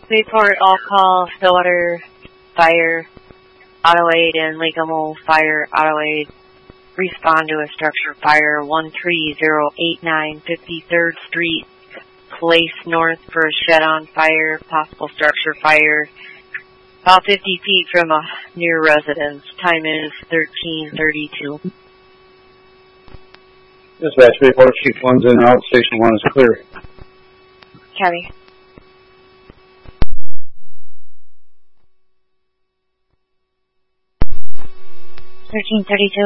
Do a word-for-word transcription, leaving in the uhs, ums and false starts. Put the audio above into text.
Report all call, Stillwater Fire, Auto Aid, and Legamo Fire, Auto Aid. Respond to a structure fire one three zero eight nine fifty-third Street, Place North for a shed on fire, possible structure fire, about fifty feet from a near residence. Time is thirteen thirty-two. Dispatch report, Chief one's in and out, Station one is clear. Copy. thirteen thirty-two.